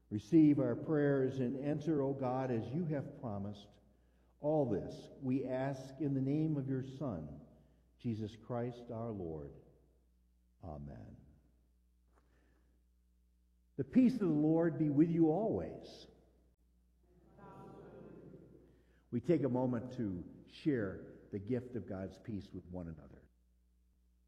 Receive our prayers and answer, O God, as you have promised. All this we ask in the name of your Son, Jesus Christ our Lord. Amen. The peace of the Lord be with you always. We take a moment to share the gift of God's peace with one another.